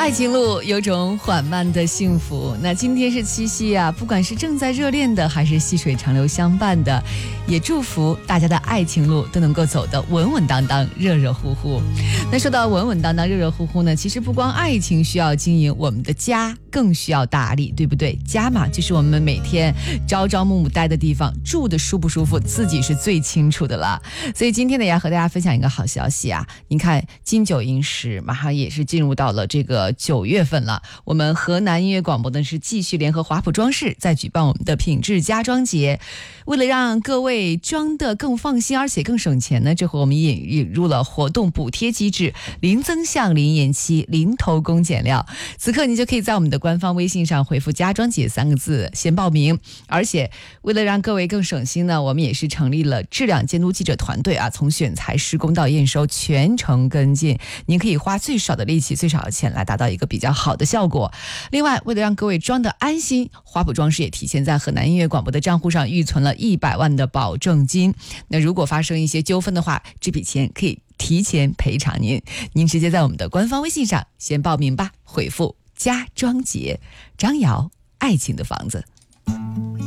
爱情路有种缓慢的幸福。那今天是七夕啊，不管是正在热恋的，还是细水长流相伴的，也祝福大家的爱情路都能够走得稳稳当当、热热乎乎。那说到稳稳当当、热热乎乎呢，其实不光爱情需要经营，我们的家更需要打理，对不对？家嘛，就是我们每天朝朝暮暮待的地方，住的舒不舒服，自己是最清楚的了。所以今天呢，也要和大家分享一个好消息啊！您看，金九银十马上也是进入到了这个9月份了。我们河南音乐广播呢是继续联合华普装饰在举办我们的品质家装节。为了让各位装得更放心，而且更省钱呢，这回我们引入了活动补贴机制，零增项、零延期、零偷工减料。此刻你就可以在我们的官方微信上回复家装节3个字先报名。而且为了让各位更省心呢，我们也是成立了质量监督记者团队啊，从选材、施工到验收全程跟进，您可以花最少的力气、最少的钱来达到一个比较好的效果。另外，为了让各位装得安心，华普装饰也提前在河南音乐广播的账户上预存了100万的保证金。那如果发生一些纠纷的话，这笔钱可以提前赔偿您。您直接在我们的官方微信上先报名吧，回复家装节，张瑶爱情的房子。